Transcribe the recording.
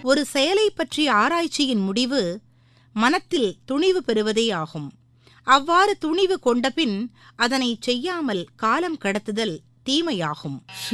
ஒரு செயலைப் பற்றிய ஆராய்ச்சியின் முடிவு மனத்தில் துணிவு பெறுவதே ஆகும். அவ்வாறு துணிவு கொண்டபின் அதனைச் செய்யாமல் காலம் கடத்துதல் தீமையாகும்.